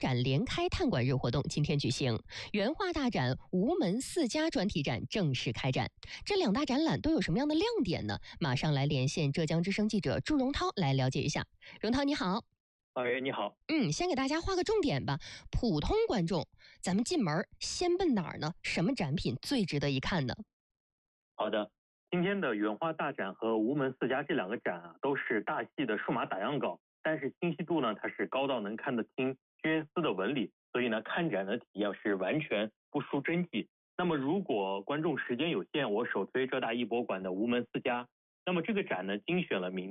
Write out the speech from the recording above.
展联开探馆日活动今天举行，原画大展、吴门4家专题展正式开展。这2大展览都有什么样的亮点呢？马上来连线浙江之声记者祝荣涛来了解一下。荣涛你好。 你好。 先给大家画个重点吧。普通观众，咱们进门先奔哪儿呢？什么展品最值得一看呢？ 好的，今天的原画大展和吴门4家这2个展都是大戏的数码打样稿，但是清晰度呢，它是高到能看得清绢丝的纹理，所以呢，看展的体验是完全不输真迹。那么如果观众时间有限，我首推浙大艺博馆的吴门4家。那么这个展呢，精选了明